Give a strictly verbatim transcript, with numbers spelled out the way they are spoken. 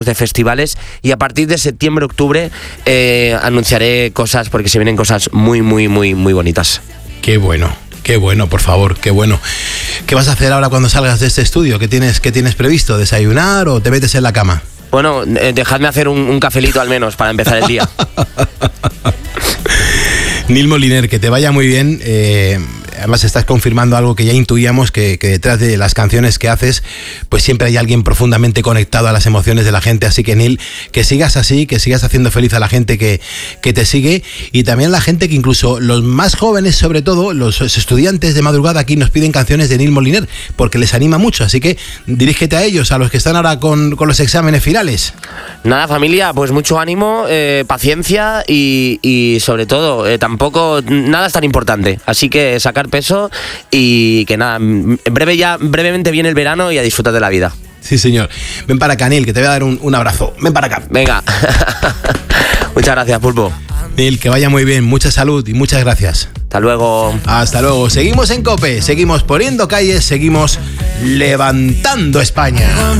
de festivales, y a partir de septiembre, octubre eh, anunciaré cosas, porque se vienen cosas muy, muy, muy, muy bonitas. Qué bueno, qué bueno, por favor, qué bueno. ¿Qué vas a hacer ahora cuando salgas de este estudio? ¿Qué tienes, qué tienes previsto? ¿Desayunar o te metes en la cama? Bueno, eh, dejadme hacer un, un cafelito al menos para empezar el día. Nil Moliner, que te vaya muy bien. Eh, además estás confirmando algo que ya intuíamos, que, que detrás de las canciones que haces, pues siempre hay alguien profundamente conectado a las emociones de la gente. Así que, Nil, que sigas así, que sigas haciendo feliz a la gente que, que te sigue, y también la gente que incluso los más jóvenes, sobre todo los estudiantes de madrugada aquí, nos piden canciones de Nil Moliner, porque les anima mucho. Así que dirígete a ellos, a los que están ahora con, con los exámenes finales. Nada, familia, pues mucho ánimo, eh, paciencia y, y sobre todo, eh, tampoco, nada es tan importante. Así que sacar peso y que nada, en breve ya, brevemente viene el verano y a disfrutar de la vida. Sí, señor. Ven para acá, Nil, que te voy a dar un, un abrazo. Ven para acá. Venga. Muchas gracias, Pulpo. Nil, que vaya muy bien, mucha salud y muchas gracias. Hasta luego. Hasta luego. Seguimos en COPE, seguimos poniendo calles, seguimos levantando España.